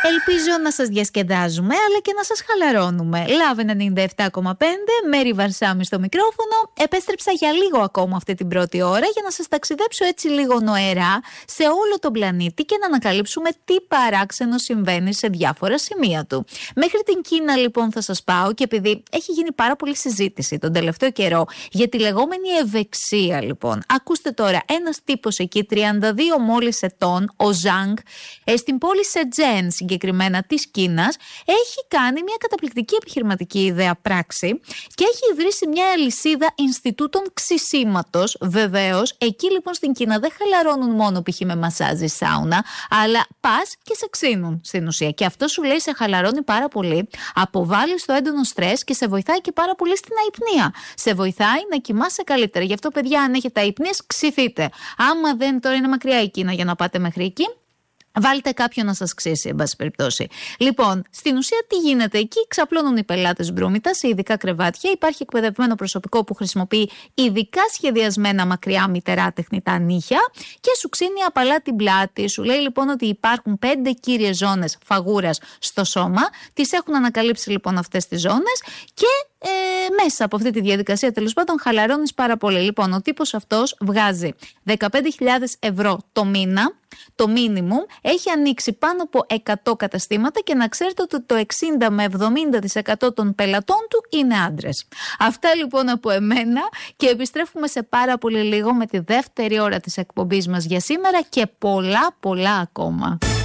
Ελπίζω να σας διασκεδάζουμε αλλά και να σας χαλαρώνουμε. Λάβε 97,5, Μέρη Βαρσάμι στο μικρόφωνο. Επέστρεψα για λίγο ακόμα αυτή την πρώτη ώρα για να σας ταξιδέψω έτσι λίγο νοερά σε όλο τον πλανήτη και να ανακαλύψουμε τι παράξενο συμβαίνει σε διάφορα σημεία του. Μέχρι την Κίνα λοιπόν θα σας πάω, και επειδή έχει γίνει πάρα πολύ συζήτηση τον τελευταίο καιρό για τη λεγόμενη ευεξία λοιπόν. Ακούστε τώρα, ένας τύπος εκεί 32 μόλις ετών, ο Ζανγκ, στην πόλη Σετζέν συγκεκριμένα της Κίνας, έχει κάνει μια καταπληκτική επιχειρηματική ιδέα πράξη και έχει ιδρύσει μια αλυσίδα Ινστιτούτων Ξυσίματος. Βεβαίως, εκεί λοιπόν στην Κίνα δεν χαλαρώνουν μόνο π.χ. με μασάζι, σάουνα, αλλά πας και σε ξύνουν στην ουσία. Και αυτό σου λέει σε χαλαρώνει πάρα πολύ, αποβάλλει το έντονο στρες και σε βοηθάει και πάρα πολύ στην αϊπνία. Σε βοηθάει να κοιμάσαι καλύτερα. Γι' αυτό, παιδιά, αν έχετε αϊπνίες, ξυθείτε. Άμα δεν, τώρα είναι μακριά η Κίνα για να πάτε μέχρι εκεί, βάλτε κάποιον να σας ξύσει, εν πάση περιπτώσει. Λοιπόν, στην ουσία τι γίνεται εκεί? Ξαπλώνουν οι πελάτες μπρούμητα σε ειδικά κρεβάτια. Υπάρχει εκπαιδευμένο προσωπικό που χρησιμοποιεί ειδικά σχεδιασμένα μακριά μυτερά τεχνητά νύχια και σου ξύνει απαλά την πλάτη. Σου λέει λοιπόν ότι υπάρχουν 5 κύριες ζώνες φαγούρας στο σώμα. Τις έχουν ανακαλύψει λοιπόν αυτές τις ζώνες και μέσα από αυτή τη διαδικασία τέλος πάντων χαλαρώνεις πάρα πολύ. Λοιπόν, ο τύπος αυτός βγάζει 15.000 ευρώ το μήνα, το minimum, έχει ανοίξει πάνω από 100 καταστήματα και να ξέρετε ότι το 60 με 70% των πελατών του είναι άντρες. Αυτά λοιπόν από εμένα και επιστρέφουμε σε πάρα πολύ λίγο με τη δεύτερη ώρα της εκπομπής μας για σήμερα και πολλά ακόμα.